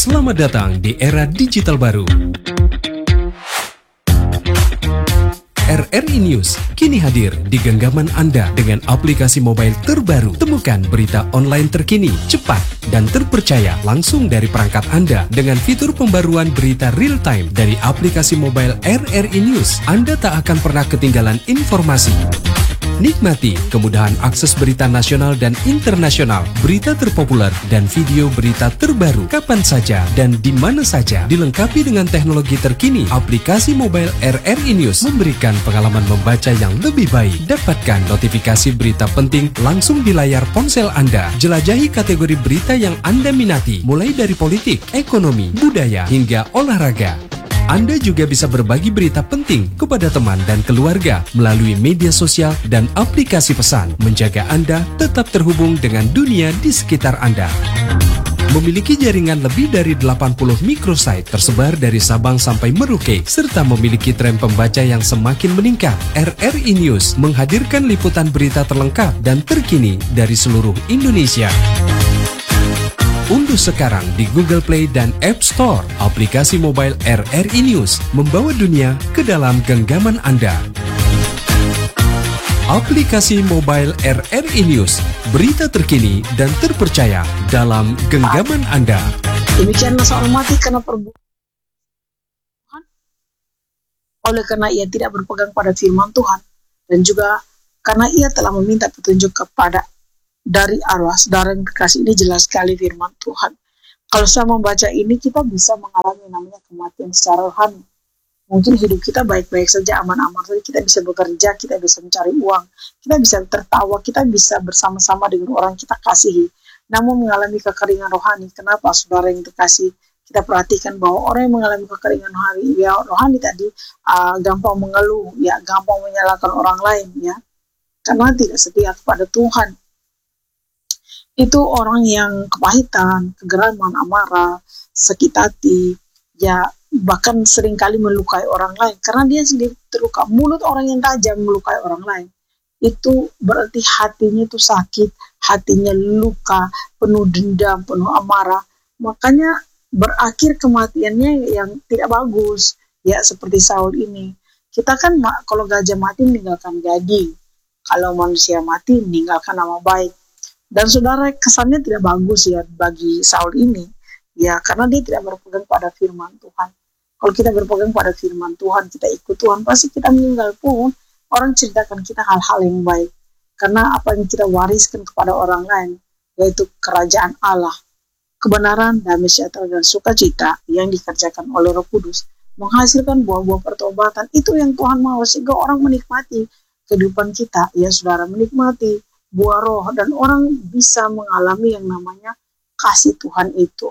Selamat datang di era digital baru. RRI News kini hadir di genggaman Anda dengan aplikasi mobile terbaru. Temukan berita online terkini, cepat, dan terpercaya langsung dari perangkat Anda dengan fitur pembaruan berita real time dari aplikasi mobile RRI News. Anda tak akan pernah ketinggalan informasi. Nikmati kemudahan akses berita nasional dan internasional, berita terpopuler, dan video berita terbaru kapan saja dan di mana saja. Dilengkapi dengan teknologi terkini, aplikasi mobile RRI News memberikan pengalaman membaca yang lebih baik. Dapatkan notifikasi berita penting langsung di layar ponsel Anda. Jelajahi kategori berita yang Anda minati, mulai dari politik, ekonomi, budaya, hingga olahraga. Anda juga bisa berbagi berita penting kepada teman dan keluarga melalui media sosial dan aplikasi pesan, menjaga Anda tetap terhubung dengan dunia di sekitar Anda. Memiliki jaringan lebih dari 80 microsite tersebar dari Sabang sampai Merauke, serta memiliki tren pembaca yang semakin meningkat. RRI News menghadirkan liputan berita terlengkap dan terkini dari seluruh Indonesia. Unduh sekarang di Google Play dan App Store aplikasi mobile RRI News, membawa dunia ke dalam genggaman Anda. Aplikasi mobile RRI News, berita terkini dan terpercaya dalam genggaman Anda. Demikianlah seorang mati karena perbuatan, oleh karena ia tidak berpegang pada firman Tuhan, dan juga karena ia telah meminta petunjuk kepada dari arwah. Saudara yang terkasih, ini jelas sekali firman Tuhan. Kalau saya membaca ini, kita bisa mengalami namanya kematian secara rohani. Mungkin hidup kita baik-baik saja, aman-aman saja, kita bisa bekerja, kita bisa mencari uang, kita bisa tertawa, kita bisa bersama-sama dengan orang kita kasihi. Namun mengalami kekeringan rohani. Kenapa, saudara yang terkasih? Kita perhatikan bahwa orang yang mengalami kekeringan rohani tadi gampang mengeluh, ya, gampang menyalahkan orang lain, ya, karena tidak setia kepada Tuhan. Itu orang yang kepahitan, kegeraman, amarah, sakit hati, ya, bahkan seringkali melukai orang lain karena dia sendiri terluka. Mulut orang yang tajam melukai orang lain, itu berarti hatinya itu sakit, hatinya luka, penuh dendam, penuh amarah. Makanya berakhir kematiannya yang tidak bagus, ya, seperti Saul ini. Kita kan kalau gajah mati meninggalkan gading, kalau manusia mati meninggalkan nama baik. Dan saudara, kesannya tidak bagus ya bagi Saul ini, ya, karena dia tidak berpegang pada firman Tuhan. Kalau kita berpegang pada firman Tuhan, kita ikut Tuhan, pasti kita meninggal pun orang ceritakan kita hal-hal yang baik. Karena apa yang kita wariskan kepada orang lain, yaitu kerajaan Allah, kebenaran, damai sejahtera, dan sukacita yang dikerjakan oleh Roh Kudus, menghasilkan buah-buah pertobatan. Itu yang Tuhan mau, sehingga orang menikmati kehidupan kita, ya saudara, menikmati buah roh, dan orang bisa mengalami yang namanya kasih Tuhan itu.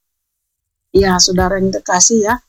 Ya, saudara yang terkasih, ya,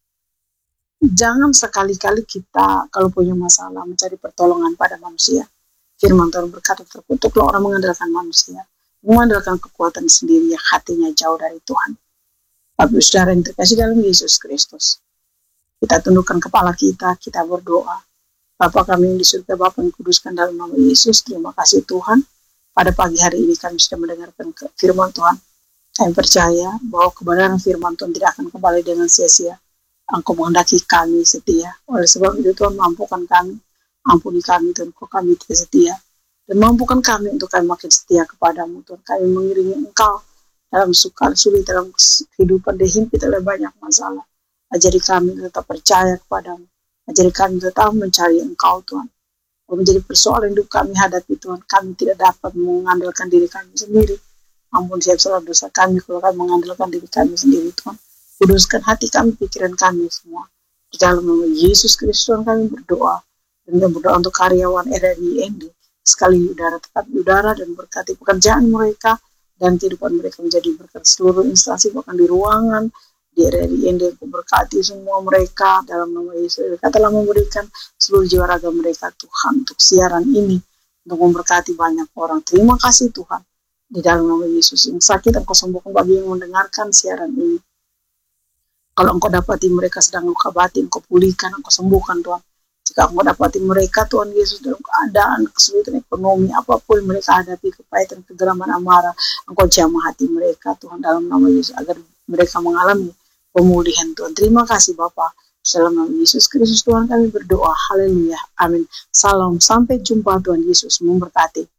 jangan sekali-kali kita kalau punya masalah mencari pertolongan pada manusia. Firman Tuhan berkata, terkutuklah orang mengandalkan manusia, mengandalkan kekuatan sendiri yang hatinya jauh dari Tuhan. Tapi saudara yang terkasih dalam Yesus Kristus, kita tundukkan kepala kita, kita berdoa. Bapa kami yang di surga, Bapa yang kuduskan dalam nama Yesus, terima kasih Tuhan. Pada pagi hari ini kami sudah mendengarkan firman Tuhan. Kami percaya bahwa kebenaran firman Tuhan tidak akan kembali dengan sia-sia. Engkau menghendaki kami setia. Oleh sebab itu Tuhan, mampukan kami, ampuni kami Tuhan, kau kami tidak setia. Dan mampukan kami untuk kami makin setia kepadamu Tuhan. Kami mengiringi Engkau dalam sukar sulit, dalam kehidupan dihimpit oleh banyak masalah. Ajari kami tetap percaya kepadamu. Ajari kami tetap mencari Engkau Tuhan. Kalau menjadi persoalan hidup kami hadapi Tuhan, kami tidak dapat mengandalkan diri kami sendiri. Ampun setiap salah dosa kami kalau kami mengandalkan diri kami sendiri Tuhan. Kuduskan hati kami, pikiran kami semua. Di dalam nama Yesus Kristus kami berdoa. Dan kami berdoa untuk karyawan RRI ND. Sekali udara, tetap di udara, dan berkati pekerjaan mereka dan kehidupan mereka menjadi berkat seluruh instansi, bahkan di ruangan di RRI ND. Aku berkati semua mereka dalam nama Yesus. Mereka telah memberikan seluruh jiwa raga mereka Tuhan untuk siaran ini, untuk memberkati banyak orang. Terima kasih Tuhan. Di dalam nama Yesus, yang sakit Engkau sembuhkan bagi yang mendengarkan siaran ini. Kalau Engkau dapati mereka sedang luka batin, Engkau pulihkan, Engkau sembuhkan Tuhan. Jika Engkau dapati mereka Tuhan Yesus dalam keadaan kesulitan ekonomi, apapun mereka hadapi, kepahitan, kegeraman, amarah, Engkau jamah hati mereka Tuhan dalam nama Yesus, agar mereka mengalami pemulihan Tuhan. Terima kasih Bapa. Dalam nama Yesus Kristus Tuhan kami berdoa. Haleluya. Amin. Salam. Sampai jumpa. Tuhan Yesus memberkati.